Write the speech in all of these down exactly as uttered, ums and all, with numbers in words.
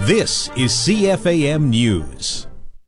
This is C F A M News.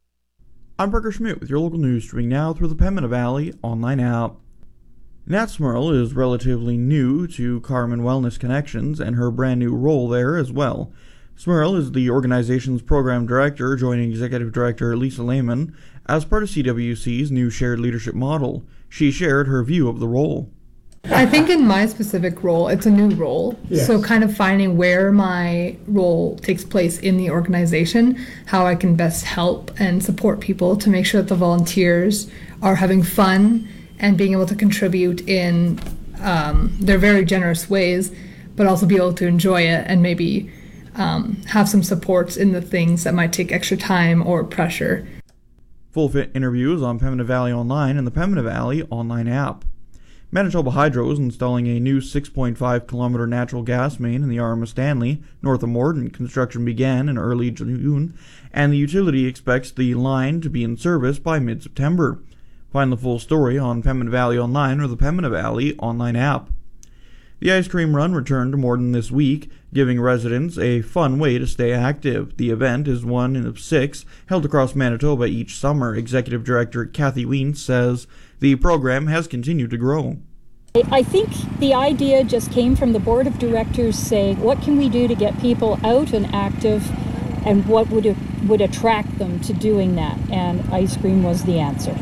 I'm Parker Schmidt with your local news, streaming now through the Pembina Valley online app. Nat Smurl is relatively new to Carman Wellness Connections and her brand new role there as well. Smurl is the organization's program director, joining executive director Lisa Lehman as part of C W C's new shared leadership model. She shared her view of the role. I think in my specific role, it's a new role. Yes. So kind of finding where my role takes place in the organization, how I can best help and support people to make sure that the volunteers are having fun and being able to contribute in um, their very generous ways, but also be able to enjoy it and maybe um, have some supports in the things that might take extra time or pressure. Full fit interviews on Pembina Valley Online and the Pembina Valley online app. Manitoba Hydro is installing a new six point five kilometer natural gas main in the R M S Stanley, north of Morden. Construction began in early June, and the utility expects the line to be in service by mid-September. Find the full story on Pembina Valley Online or the Pembina Valley online app. The ice cream run returned to Morden this week, giving residents a fun way to stay active. The event is one of six held across Manitoba each summer. Executive Director Kathy Wiens says the program has continued to grow. I think the idea just came from the board of directors saying, what can we do to get people out and active, and what would it, would attract them to doing that? And ice cream was the answer.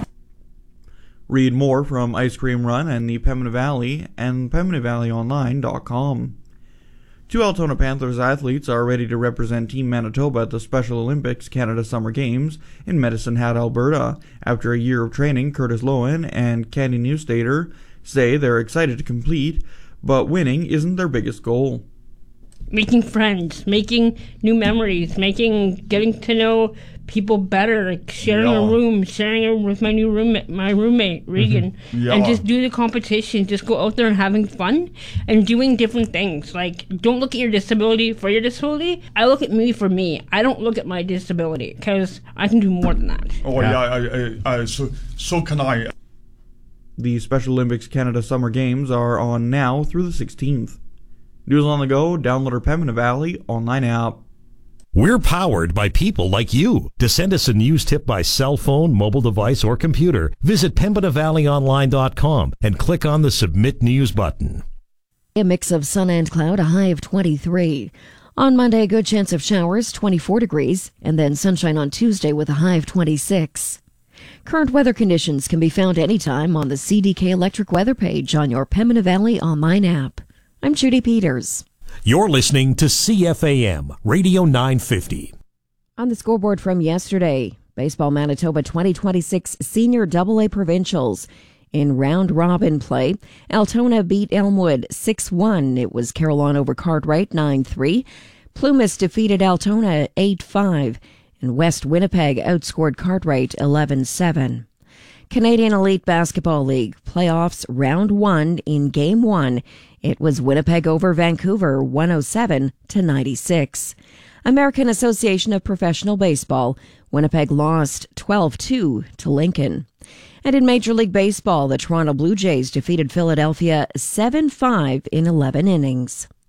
Read more from Ice Cream Run and the Pembina Valley and pembina valley online dot com. Two Altona Panthers athletes are ready to represent Team Manitoba at the Special Olympics Canada Summer Games in Medicine Hat, Alberta. After a year of training, Curtis Lowen and Candy Newstater say they're excited to compete, but winning isn't their biggest goal. Making friends, making new memories, making getting to know people better, like sharing yeah. a room, sharing it with my new roommate, my roommate Regan, yeah. and just do the competition. Just go out there and having fun and doing different things. Like, don't look at your disability for your disability. I look at me for me. I don't look at my disability because I can do more than that. Oh yeah, yeah I, I, I, so so can I. The Special Olympics Canada Summer Games are on now through the sixteenth. News on the go, download our Pembina Valley online app. We're powered by people like you. To send us a news tip by cell phone, mobile device, or computer, visit pembina valley online dot com and click on the Submit News button. A mix of sun and cloud, a high of twenty-three. On Monday, a good chance of showers, twenty-four degrees, and then sunshine on Tuesday with a high of twenty-six. Current weather conditions can be found anytime on the C D K Electric weather page on your Pembina Valley online app. I'm Judy Peters. You're listening to C F A M Radio nine fifty. On the scoreboard from yesterday, Baseball Manitoba twenty twenty-six Senior double A Provincials. In round-robin play, Altona beat Elmwood six one. It was Carillon over Cartwright nine three. Plumas defeated Altona eight five. And West Winnipeg outscored Cartwright eleven seven. Canadian Elite Basketball League playoffs round one in game one. It was Winnipeg over Vancouver one oh seven to ninety-six. American Association of Professional Baseball, Winnipeg lost twelve two to Lincoln. And in Major League Baseball, the Toronto Blue Jays defeated Philadelphia seven five in eleven innings.